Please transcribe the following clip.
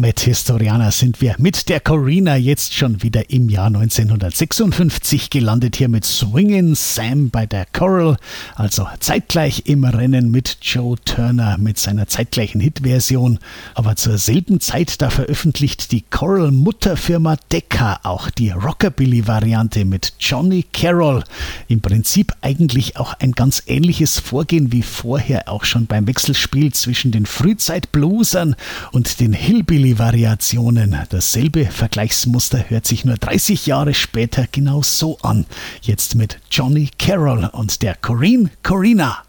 damit, Historianer, sind wir mit der Corinna jetzt schon wieder im Jahr 1956 gelandet, hier mit Swingin' Sam bei der Coral, also zeitgleich im Rennen mit Joe Turner mit seiner zeitgleichen Hitversion. Aber zur selben Zeit, da veröffentlicht die Coral-Mutterfirma Decca auch die Rockabilly-Variante mit Johnny Carroll. Im Prinzip eigentlich auch ein ganz ähnliches Vorgehen wie vorher auch schon beim Wechselspiel zwischen den Frühzeit-Bluesern und den Hillbilly-Variationen. Dasselbe Vergleichsmuster hört sich nur 30 Jahre später genau so an. Jetzt mit Johnny Carroll und der Corinna.